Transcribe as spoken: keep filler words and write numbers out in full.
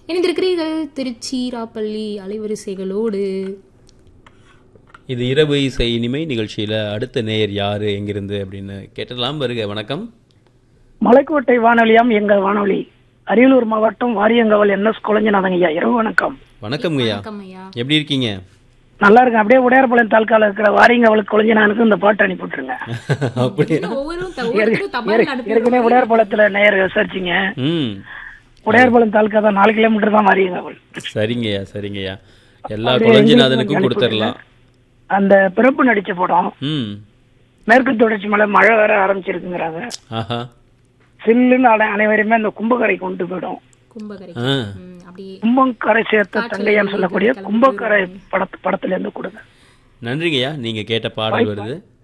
இணைந்திருக்கிறீர்கள் திருச்சிராப்பள்ளி அலைவரிசைகளோடு. இது இரவு இசை இனிமை நிகழ்ச்சியில் அடுத்த நேயர் யாரு எங்கிருந்து அப்படின்னு கேட்டலாம். வருக. வணக்கம். மலைக்கோட்டை வானொலியாம் எங்கள் வானொலி, அரியலூர் மாவட்டம் வாரியங்கவல் என் எஸ் குழஞ்சநாதன் ஐயா. இரவு வணக்கம். வணக்கம் ஐயா, எப்படி இருக்கீங்க? நல்லா இருக்கேன். அப்படியே உடையார்பாளையம் தாலுக்கால இருக்கிற வாரியங்கவல் குழஞ்சநாதனுக்கு இந்த பாட்டு அனுப்பிவிட்டுருங்க. ஏற்கனவே உடையார்பாளையத்துல நேயர் விசாரிச்சிங்க. உடையார்பாளையம் தாலுக்கா தான், நாலு கிலோமீட்டர் தான் வாரியங்கவல். சரிங்கய்யா சரிங்கய்யா, எல்லா குழஞ்சிநாதனுக்கும் கொடுத்துடலாம். அந்த பிறப்பு நடிச்ச படம், மேற்கு தொடர்ச்சி மலை மழை வேற ஆரம்பிச்சிருக்குங்கிறாங்க. சில்லுன்னு அனைவருமே அந்த கும்பகரை கொண்டு போயிடும். கும்பங்கரை சேர்த்த தங்கையான்னு சொல்லக்கூடிய கும்பகரை படத்து படத்துல இருந்து கொடுங்க. நன்றிங்கய்யா, நீங்க கேட்ட பாடல் வருது.